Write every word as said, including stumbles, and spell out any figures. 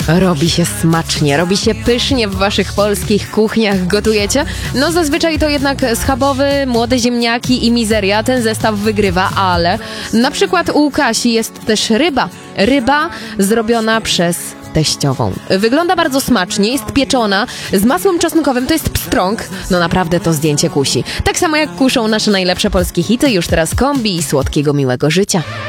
Robi się smacznie, robi się pysznie w waszych polskich kuchniach. Gotujecie? No zazwyczaj to jednak schabowy, młode ziemniaki i mizeria. Ten zestaw wygrywa, ale na przykład u Kasi jest też ryba. Ryba zrobiona przez teściową. Wygląda bardzo smacznie, jest pieczona z masłem czosnkowym, to jest pstrąg. No naprawdę to zdjęcie kusi. Tak samo jak kuszą nasze najlepsze polskie hity, już teraz kombi i słodkiego miłego życia.